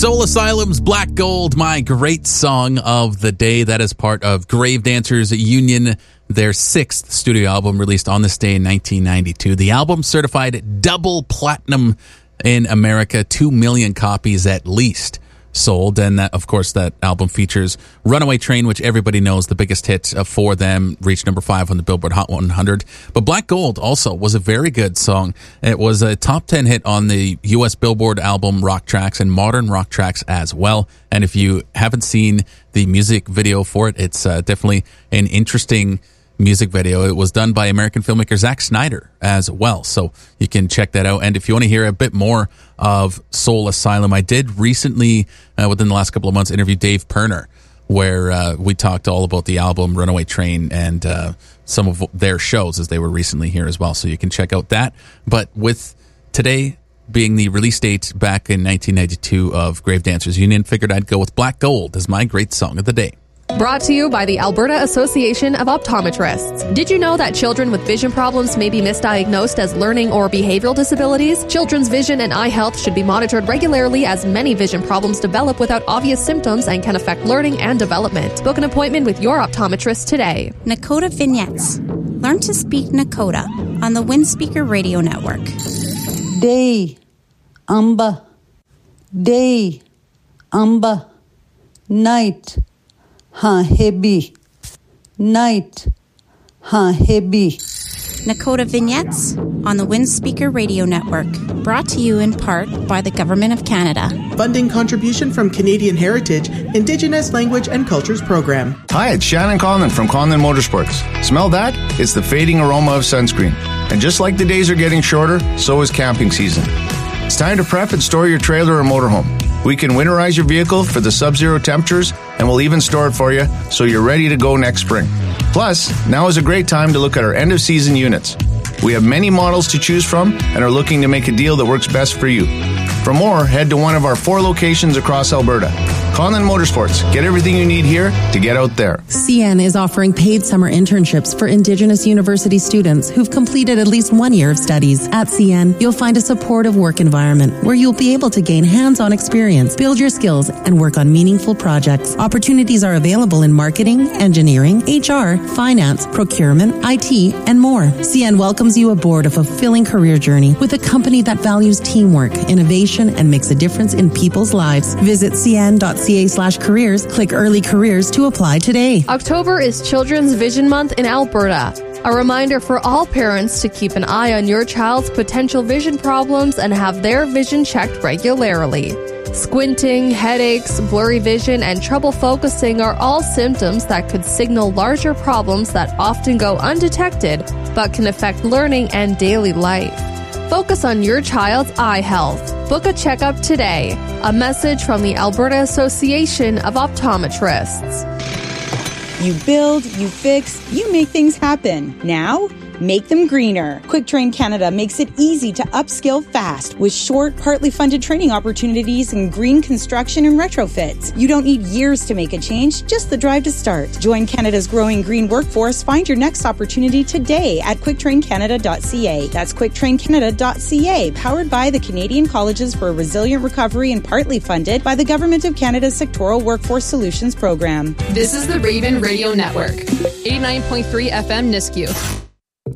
Soul Asylum's Black Gold, my great song of the day. That is part of Grave Dancers Union, their 6th studio album released on this day in 1992. The album certified double platinum in America, 2 million copies at least sold. And that, of course, that album features Runaway Train, which everybody knows, the biggest hit for them, reached number 5 on the Billboard Hot 100. But Black Gold also was a very good song. It was a top 10 hit on the U.S. Billboard album Rock Tracks and Modern Rock Tracks as well. And if you haven't seen the music video for it, it's definitely an interesting music video. It was done by American filmmaker Zack Snyder as well, so you can check that out. And if you want to hear a bit more of Soul Asylum, I did recently, within the last couple of months, interview Dave Pirner, where we talked all about the album Runaway Train and some of their shows, as they were recently here as well, so you can check out that. But with today being the release date back in 1992 of Grave Dancers Union, figured I'd go with Black Gold as my great song of the day. Brought to you by the Alberta Association of Optometrists. Did you know that children with vision problems may be misdiagnosed as learning or behavioral disabilities? Children's vision and eye health should be monitored regularly, as many vision problems develop without obvious symptoms and can affect learning and development. Book an appointment with your optometrist today. Nakota Vignettes. Learn to speak Nakota on the Windspeaker Radio Network. Day, amba. Day, amba. Night, heavy. Night, heavy. Nakota Vignettes on the Windspeaker Radio Network. Brought to you in part by the Government of Canada. Funding contribution from Canadian Heritage, Indigenous Language and Cultures Program. Hi, it's Shannon Conlon from Conlon Motorsports. Smell that? It's the fading aroma of sunscreen. And just like the days are getting shorter, so is camping season. It's time to prep and store your trailer or motorhome. We can winterize your vehicle for the sub-zero temperatures, and we'll even store it for you so you're ready to go next spring. Plus, now is a great time to look at our end-of-season units. We have many models to choose from and are looking to make a deal that works best for you. For more, head to one of our 4 locations across Alberta. Conlon Motorsports. Get everything you need here to get out there. CN is offering paid summer internships for Indigenous university students who've completed at least 1 year of studies. At CN, you'll find a supportive work environment where you'll be able to gain hands-on experience, build your skills, and work on meaningful projects. Opportunities are available in marketing, engineering, HR, finance, procurement, IT, and more. CN welcomes you aboard a fulfilling career journey with a company that values teamwork, innovation, and makes a difference in people's lives. Visit cn.ca/careers, click Early Careers to apply today. October is Children's Vision Month in Alberta. A reminder for all parents to keep an eye on your child's potential vision problems and have their vision checked regularly. Squinting, headaches, blurry vision, and trouble focusing are all symptoms that could signal larger problems that often go undetected but can affect learning and daily life. Focus on your child's eye health. Book a checkup today. A message from the Alberta Association of Optometrists. You build, you fix, you make things happen. Now, make them greener. QuickTrain Canada makes it easy to upskill fast with short, partly funded training opportunities in green construction and retrofits. You don't need years to make a change, just the drive to start. Join Canada's growing green workforce. Find your next opportunity today at quicktraincanada.ca. That's quicktraincanada.ca, powered by the Canadian Colleges for a Resilient Recovery and partly funded by the Government of Canada's Sectoral Workforce Solutions Program. This is the Raven Radio Network, 89.3 FM Nisku.